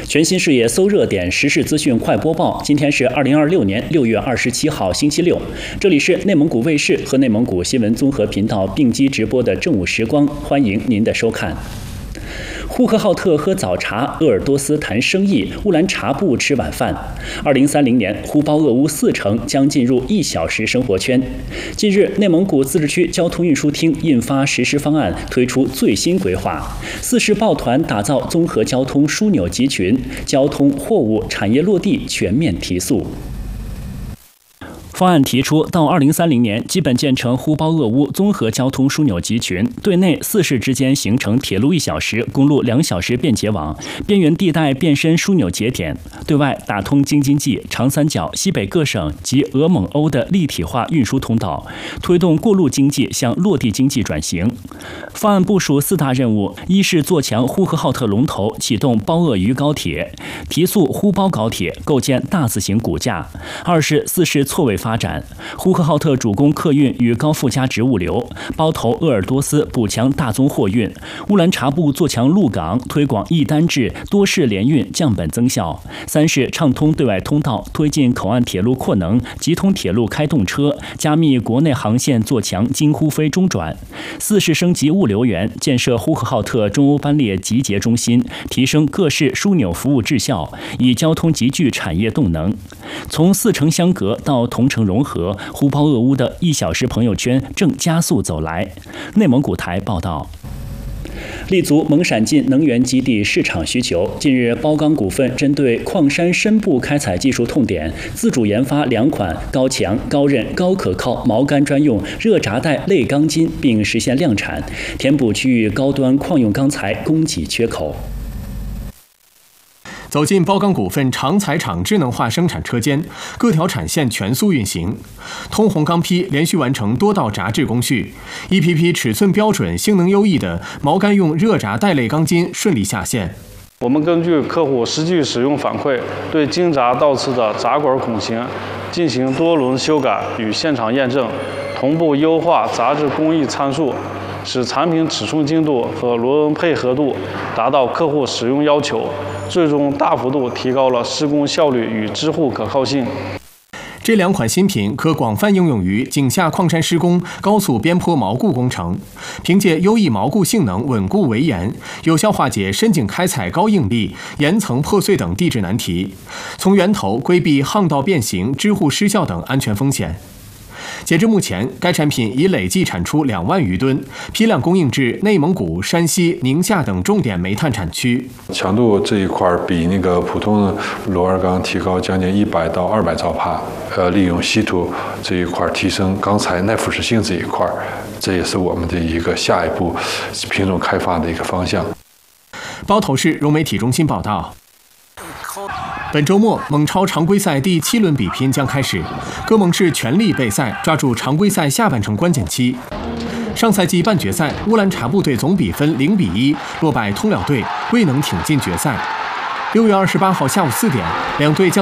全新视野搜热点时事资讯快播报。今天是2026年6月27号，星期六。这里是内蒙古卫视和内蒙古新闻综合频道并机直播的正午时光，欢迎您的收看。呼和浩特喝早茶，鄂尔多斯谈生意，乌兰察布吃晚饭。2030年，呼包鄂乌4城将进入1小时生活圈。近日，内蒙古自治区交通运输厅印发实施方案，推出最新规划，4市抱团打造综合交通枢纽集群，交通、货物、产业落地全面提速。方案提出，到2030年基本建成呼包鄂乌综合交通枢纽集群，对内4市之间形成铁路1小时、公路2小时便捷网，边缘地带变身枢纽节点；对外打通京津冀、长三角、西北各省及俄蒙欧的立体化运输通道，推动过路经济向落地经济转型。方案部署4大任务：一是做强呼和浩特龙头，启动包鄂渝高铁，提速呼包高铁，构建大字型骨架；二是4市错位发展，呼和浩特主攻客运与高附加值物流，包头鄂尔多斯补强大宗货运，乌兰察布做强陆港，推广一单制多市联运，降本增效；三是畅通对外通道，推进口岸铁路扩能，集通铁路开动车，加密国内航线，做强京呼飞中转；四是升级物流园，建设呼和浩特中欧班列集结中心，提升各市枢纽服务质效，以交通集聚产业动能。从4城相隔到同城融合，呼包鄂乌的1小时朋友圈正加速走来。内蒙古台报道。立足蒙陕近能源基地市场需求，近日包钢股份针对矿山深部开采技术痛点，自主研发2款高强、高韧、高可靠毛干专用热轧带类钢筋，并实现量产，填补区域高端矿用钢材供给缺口。 走进包钢股份长材厂智能化生产车间，各条产线全速运行，通红钢坯连续完成多道轧制工序，一批批尺寸标准、性能优异的毛干用热轧带类钢筋顺利下线。 我们根据客户实际使用反馈，对精轧倒刺的轧管孔型进行多轮修改与现场验证，同步优化轧制工艺参数，使产品尺寸精度和螺纹配合度达到客户使用要求，最终大幅度提高了施工效率与支护可靠性。 这2款新品可广泛应用于井下矿山施工、高速边坡锚固工程，凭借优异锚固性能稳固围岩，有效化解深井开采高应力、岩层破碎等地质难题，从源头规避巷道变形、支护失效等安全风险。截至目前，该产品已累计产出2万余吨，批量供应至内蒙古、山西、宁夏等重点煤炭产区。 强度这一块比那个普通的螺纹钢提高将近100到200兆帕，利用稀土这一块提升钢材耐腐蚀性这一块，这也是我们的一个下一步品种开发的一个方向。 包头市融媒体中心报道。本周末，蒙超常规赛第7轮比拼将开始，各蒙市全力备赛，抓住常规赛下半程关键期。上赛季半决赛，乌兰察布队总比分0-1落败通辽队，未能挺进决赛。6月28号下午4点，两队将